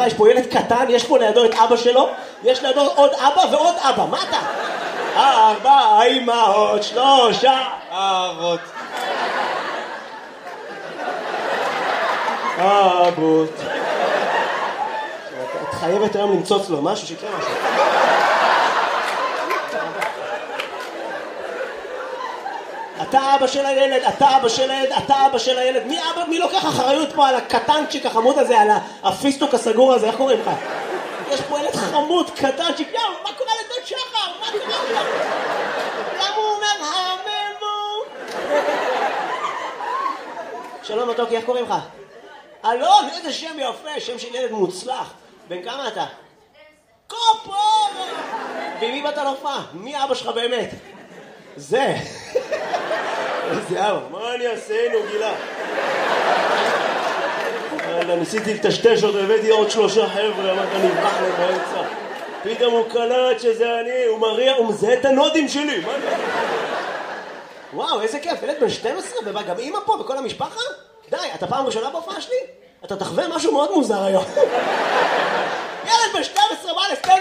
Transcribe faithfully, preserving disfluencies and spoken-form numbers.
חברה, יש פה ילד קטן, יש פה לידו את אבא שלו, יש לידו עוד אבא ועוד אבא, מה אתה? ארבע אמהות, שלושה אבות. אבות. את חייבת היום למצוץ לו משהו, שיקרה משהו. אתה אבא של הילד, אתה אבא של הילד, אתה אבא של הילד. מי אבא, מי לוקח אחריות פה על הקטנצ'יק החמוד הזה, על הפיסטוק הסגור הזה, איך קוראים לך? יש פה ילד חמוד, קטנצ'יק, יאו, מה קורה לדוד שחר? מה קורה לו? למה הוא אומר הממו? שלום מתוקי, איך קוראים לך? אלון, איזה שם יפה, שם של ילד מוצלח. בן כמה אתה? קופו! ומי באת להופעה? מי אבא שלך באמת? זה. איזה אבא, מה אני אעשינו, גילה? אללה, ניסיתי לטשטש אותו, הבאתי עוד שלושה חבר'ה, אמרת נברח להם באמצע. פתאום הוא קלט שזה אני, הוא מריע, הוא מזהה את הנודים שלי. מה אני? וואו, איזה כיף, ילד בן שתים עשרה, ובא גם אמא פה וכל המשפחה? די, אתה פעם ראשונה בהופעה שלי? אתה תחווה משהו מאוד מוזר היום. ילד בן שתים עשרה, מה לסטנד?